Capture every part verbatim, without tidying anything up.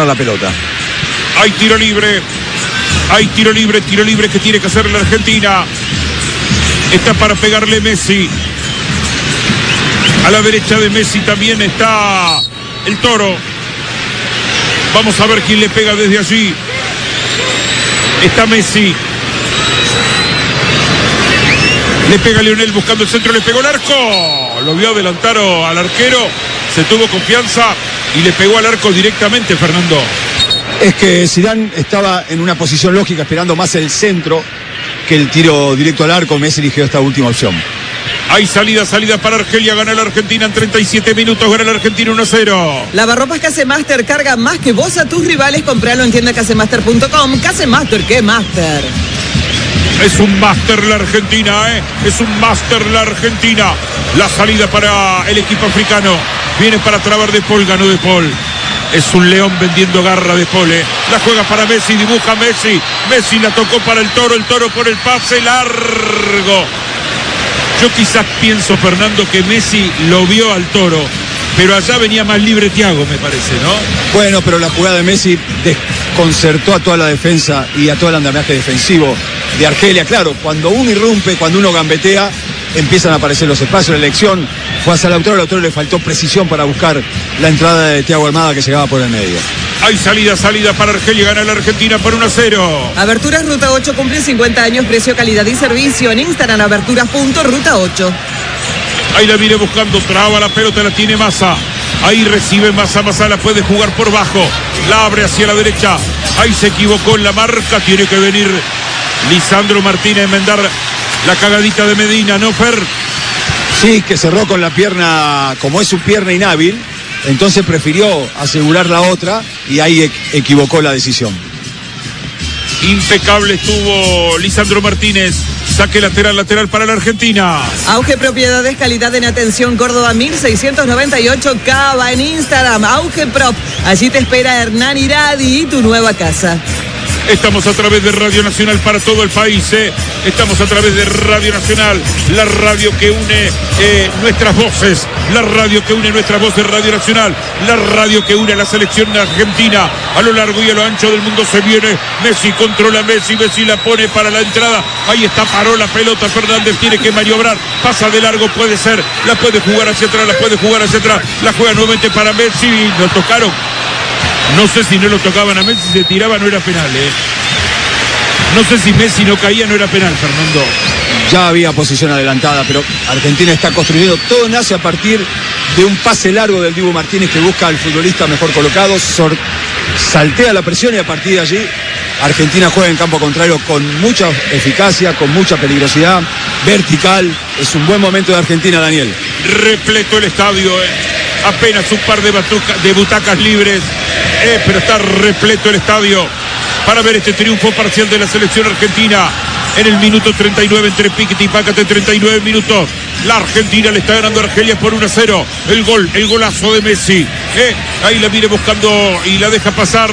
posicionar la pelota. Hay tiro libre. Hay tiro libre, tiro libre que tiene que hacer la Argentina. Está para pegarle Messi. A la derecha de Messi también está el Toro. Vamos a ver quién le pega desde allí. Está Messi. Le pega Lionel buscando el centro, le pegó el arco. Lo vio adelantar al arquero. Se tuvo confianza y le pegó al arco directamente, Fernando. Es que Zidane estaba en una posición lógica, esperando más el centro que el tiro directo al arco. Messi eligió esta última opción. Hay salida, salida para Argelia, gana la Argentina en treinta y siete minutos, gana la Argentina uno a cero. Lavarropas Casemaster, carga más que vos a tus rivales, compralo en tienda casemaster punto com. Casemaster, ¿qué Master? Es un máster la Argentina, ¿eh? Es un máster la Argentina. La salida para el equipo africano. Viene para trabar De Paul, ganó De Paul. Es un león vendiendo garra De Paul, ¿eh? La juega para Messi, dibuja Messi. Messi la tocó para el Toro, el Toro por el pase largo. Yo quizás pienso, Fernando, que Messi lo vio al Toro, pero allá venía más libre Thiago, me parece, ¿no? Bueno, pero la jugada de Messi desconcertó a toda la defensa y a todo el andamiaje defensivo de Argelia. Claro, cuando uno irrumpe, cuando uno gambetea, empiezan a aparecer los espacios. La elección fue hacia Lautaro, a Lautaro le faltó precisión para buscar la entrada de Thiago Almada, que llegaba por el medio. Hay salida, salida para Argelia, gana la Argentina por uno a cero. Aberturas Ruta ocho cumple cincuenta años, precio, calidad y servicio. En Instagram, aberturas punto ruta ocho. Ahí la viene buscando, traba la pelota, la tiene Massa. Ahí recibe Massa, Massa la puede jugar por bajo. La abre hacia la derecha. Ahí se equivocó en la marca, tiene que venir Lisandro Martínez a enmendar la cagadita de Medina, ¿no, Fer? Sí, que cerró con la pierna, como es su pierna inhábil, entonces prefirió asegurar la otra y ahí equivocó la decisión. Impecable estuvo Lisandro Martínez. Saque lateral, lateral para la Argentina. Auge Propiedades, calidad en atención, Córdoba mil seiscientos noventa y ocho, Cava en Instagram, Auge Prop. Allí te espera Hernán Iradi y tu nueva casa. Estamos a través de Radio Nacional para todo el país, ¿eh? Estamos a través de Radio Nacional, la radio que une eh, nuestras voces, la radio que une nuestras voces, Radio Nacional, la radio que une a la selección argentina a lo largo y a lo ancho del mundo. Se viene Messi, controla Messi, Messi la pone para la entrada, ahí está, paró la pelota, Fernández tiene que maniobrar, pasa de largo, puede ser, la puede jugar hacia atrás, la puede jugar hacia atrás, la juega nuevamente para Messi, lo tocaron. No sé si no lo tocaban a Messi, si se tiraba no era penal, ¿eh? No sé si Messi no caía, no era penal, Fernando. Ya había posición adelantada, pero Argentina está construyendo. Todo nace a partir de un pase largo del Dibu Martínez, que busca al futbolista mejor colocado, sor- saltea la presión y a partir de allí Argentina juega en campo contrario con mucha eficacia, con mucha peligrosidad, vertical. Es un buen momento de Argentina, Daniel. Repleto el estadio, ¿eh? Apenas un par de, batuca, de butacas libres, eh, pero está repleto el estadio para ver este triunfo parcial de la selección argentina en el minuto treinta y nueve entre Piquet y Pácate, treinta y nueve minutos. La Argentina le está ganando a Argelia por uno a cero. El gol, el golazo de Messi. Eh, ahí la viene buscando y la deja pasar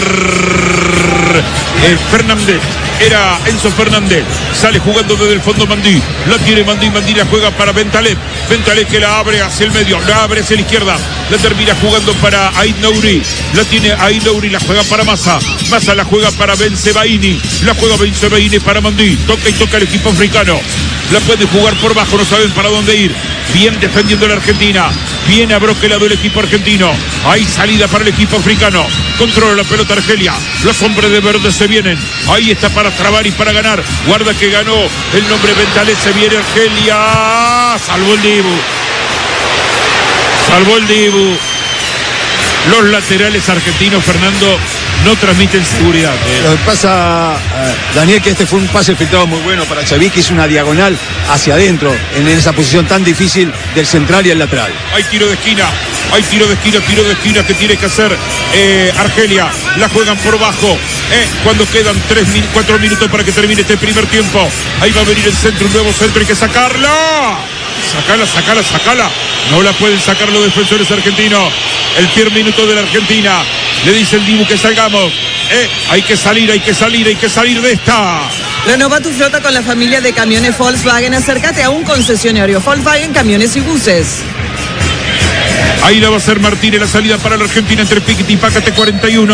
eh, Fernández. Era Enzo Fernández, sale jugando desde el fondo Mandí, la tiene Mandí, Mandí la juega para Bentaleb, Bentaleb que la abre hacia el medio, la abre hacia la izquierda, la termina jugando para Aït Nouri, la tiene Aït Nouri, la juega para Massa, Massa la juega para Bensebaini, la juega Bensebaini para Mandí, toca y toca el equipo africano, la puede jugar por bajo, no saben para dónde ir, bien defendiendo la Argentina, bien abroquelado el equipo argentino, hay salida para el equipo africano, controla la pelota Argelia, los hombres de verde se vienen, ahí está para trabar y para ganar, guarda que ganó el nombre Bentaleb, se viene Argelia, salvó el Dibu, salvó el Dibu. Los laterales argentinos, Fernando, no transmiten seguridad, ¿eh? Lo que pasa, uh, Daniel, que este fue un pase filtrado muy bueno para Xavi, que hizo una diagonal hacia adentro, en esa posición tan difícil del central y el lateral. Hay tiro de esquina, hay tiro de esquina, tiro de esquina que tiene que hacer eh, Argelia. La juegan por bajo, eh, cuando quedan tres, cuatro minutos para que termine este primer tiempo. Ahí va a venir el centro, un nuevo centro, hay que sacarla. Sacala, sacala, sacala. No la pueden sacar los defensores argentinos. El primer minuto de la Argentina. Le dice el Dibu que salgamos. Eh, hay que salir, hay que salir, hay que salir de esta. Renova tu flota con la familia de camiones Volkswagen. Acércate a un concesionario Volkswagen, camiones y buses. Ahí la va a hacer Martínez, la salida para la Argentina entre Piquet y Pácate, cuarenta y uno.